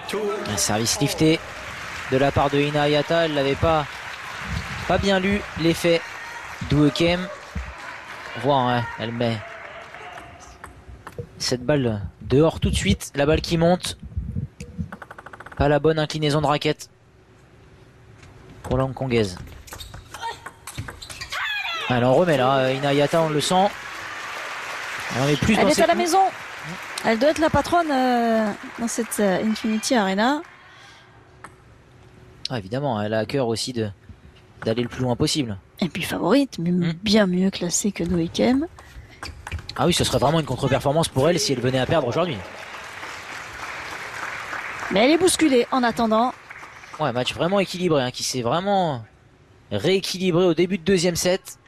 Un service lifté de la part de Ina Hayata. Elle n'avait pas bien lu l'effet d'Ouekem. On voit, hein, elle met cette balle dehors tout de suite. La balle qui monte. Pas la bonne inclinaison de raquette pour la hongkongaise. Elle en remet là. Ina Hayata, on le sent. Elle est à la maison. Elle doit être la patronne dans cette Infinity Arena. Ah, évidemment, elle a à cœur aussi d'aller le plus loin possible. Et puis favorite, même bien mieux classée que No Ikem. Ah oui, ce serait vraiment une contre-performance pour elle si elle venait à perdre aujourd'hui. Mais elle est bousculée en attendant. Ouais, match vraiment équilibré, hein, qui s'est vraiment rééquilibré au début de deuxième set.